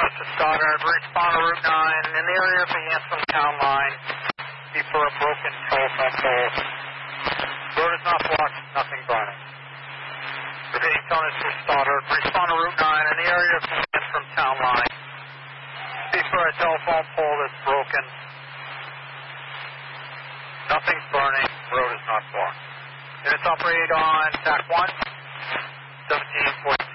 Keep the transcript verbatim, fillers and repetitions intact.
West to Stoddard, respond to Route nine, in the area of the Anthem Town Line, before a broken telephone pole. Road is not blocked, nothing burning. Repeating tone is for Stoddard, respond to Route nine, in the area of the Anthem Town Line, before a telephone pole that's broken. Nothing's burning, road is not blocked. Units operate on T A C one, seventeen forty.